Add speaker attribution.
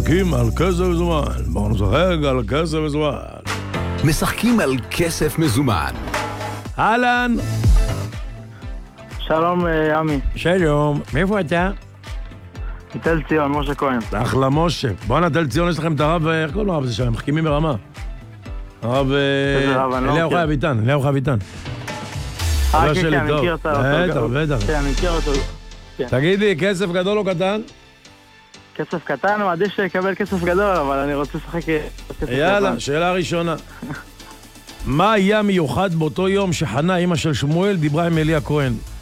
Speaker 1: משחקים על כסף מזומן. בואו נשחק על כסף מזומן.
Speaker 2: משחקים על כסף מזומן.
Speaker 1: אהלן.
Speaker 3: שלום, עמי.
Speaker 1: שלום. מאיפה אתה?
Speaker 3: תל ציון, משה כהן.
Speaker 1: אחלה משה. בואו תל ציון, יש לכם את הרב, איך קוראים לו הרב הזה שם? מחכימים ברמה. הרב אליהו חי אביטן, אליהו חי אביטן.
Speaker 3: כן, אני מכיר אותו.
Speaker 1: בטח.
Speaker 3: כן, אני מכיר אותו.
Speaker 1: תגידי, כסף גדול או קטן?
Speaker 3: כסף קטן, הוא עדיף שיקבל כסף גדול, אבל אני רוצה לשחק כסף קטן.
Speaker 1: יאללה, שאלה ראשונה. מה היה מיוחד באותו יום שחנה, אמא של שמואל, דיברה עם אליה כהן?